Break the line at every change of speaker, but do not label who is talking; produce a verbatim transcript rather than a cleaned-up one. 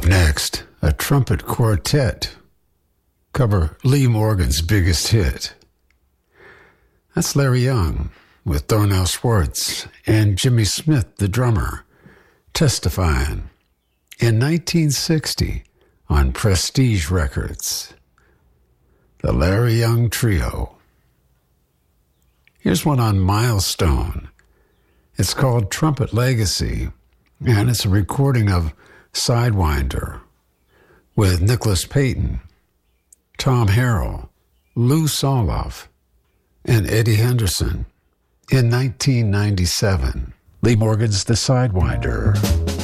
next, a trumpet quartet cover Lee Morgan's biggest hit. That's Larry Young with Darnell Schwartz and Jimmy Smith, the drummer, testifying in nineteen sixty on Prestige Records. The Larry Young Trio. Here's one on Milestone. It's called Trumpet Legacy, and it's a recording of Sidewinder with Nicholas Payton, Tom Harrell, Lou Soloff, and Eddie Henderson in nineteen ninety-seven. Lee Morgan's The Sidewinder.